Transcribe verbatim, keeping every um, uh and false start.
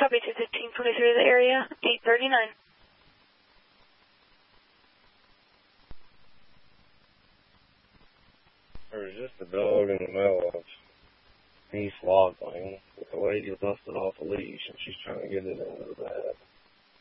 Copy two fifteen twenty-three, the area, eight thirty-nine. There's just a dog in the middle of East Log Lane with the lady busted off a leash and she's trying to get it into the bed.